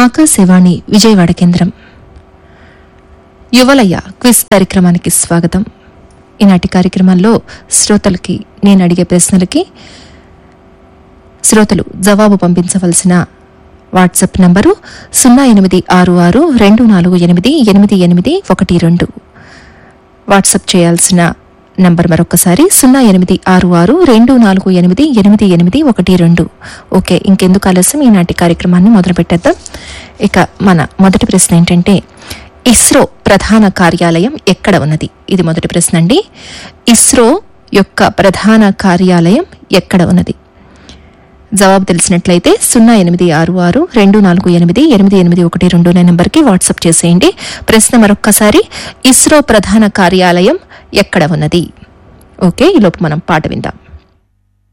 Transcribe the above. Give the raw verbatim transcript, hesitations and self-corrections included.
ఆకాశవాణి విజయవాడ కేంద్రం. యువలయ క్విజ్ కార్యక్రమానికి స్వాగతం. ఈనాటి కార్యక్రమంలో శ్రోతలకి నేను అడిగే ప్రశ్నలకి శ్రోతలు జవాబు పంపించవలసిన వాట్సాప్ నంబరు సున్నా ఎనిమిది ఆరు ఆరు రెండు నాలుగు ఎనిమిది ఎనిమిది ఎనిమిది ఒకటి రెండు. వాట్సాప్ చేయాల్సిన నంబర్ మరొకసారి సున్నా ఎనిమిది ఆరు ఆరు రెండు నాలుగు ఎనిమిది ఎనిమిది ఎనిమిది ఒకటి రెండు. ఓకే, ఇంకెందుకు ఆలస్యం, ఈనాటి కార్యక్రమాన్ని మొదలు పెట్టేద్దాం. ఇక మన మొదటి ప్రశ్న ఏంటంటే, ఇస్రో ప్రధాన కార్యాలయం ఎక్కడ ఉన్నది? ఇది మొదటి ప్రశ్న అండి. ఇస్రో యొక్క ప్రధాన కార్యాలయం ఎక్కడ ఉన్నది? జవాబు తెలిసినట్లయితే సున్నా ఎనిమిది ఆరు ఆరు రెండు నాలుగు ఎనిమిది ఎనిమిది ఎనిమిది ఒకటి రెండు అనే నెంబర్కి వాట్సాప్ చేసేయండి. ప్రశ్న మరొక్కసారి, ఇస్రో ప్రధాన కార్యాలయం ఎక్కడ ఉన్నది? ఓకే, ఈలోపు మనం పాట విందాం.